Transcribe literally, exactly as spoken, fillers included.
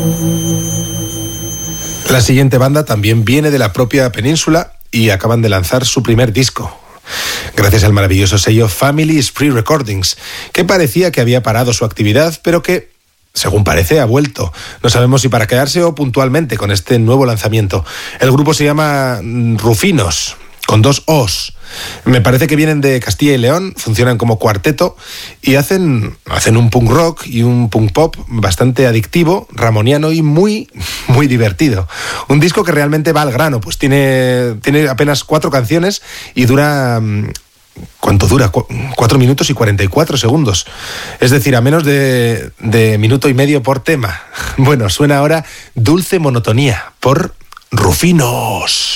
La siguiente banda también viene de la propia península y acaban de lanzar su primer disco, gracias al maravilloso sello Family Spree Recordings, que parecía que había parado su actividad, pero que, según parece, ha vuelto. No sabemos si para quedarse o puntualmente con este nuevo lanzamiento. El grupo se llama Rufinos, con dos O's. Me parece que vienen de Castilla y León, funcionan como cuarteto y hacen, hacen un punk rock y un punk pop bastante adictivo, ramoniano y muy, muy divertido. Un disco que realmente va al grano, pues tiene, tiene apenas cuatro canciones y dura... ¿Cuánto dura? Cuatro minutos y cuarenta y cuatro segundos. Es decir, a menos de, de minuto y medio por tema. Bueno, suena ahora Dulce Monotonía por Rufinos.